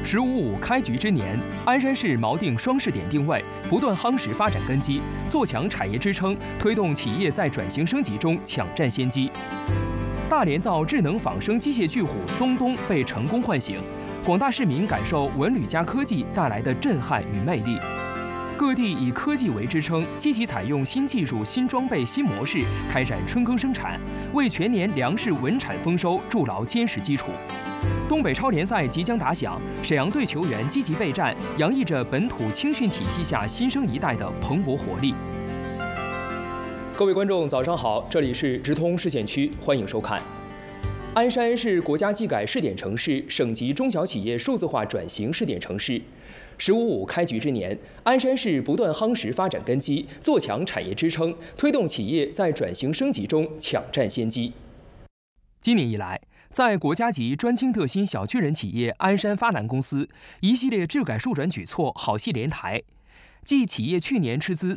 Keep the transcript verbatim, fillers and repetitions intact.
十五五开局之年，鞍山市锚定双试点定位，不断夯实发展根基，做强产业支撑，推动企业在转型升级中抢占先机。大连造智能仿生机械巨虎东东被成功唤醒，广大市民感受文旅加科技带来的震撼与魅力。各地以科技为支撑，积极采用新技术、新装备、新模式，开展春耕生产，为全年粮食稳产丰收筑牢坚实基础。东北超联赛即将打响，沈阳队球员积极备战，洋溢着本土青训体系下新生一代的蓬勃活力。各位观众，早上好，这里是直通市县区，欢迎收看。鞍山是国家技改试点城市、省级中小企业数字化转型试点城市。十五五开局之年，鞍山市不断夯实发展根基，做强产业支撑，推动企业在转型升级中抢占先机。今年以来，在国家级专精特新小巨人企业鞍山发蓝公司，一系列治改数转举措好戏连台。继企业去年斥资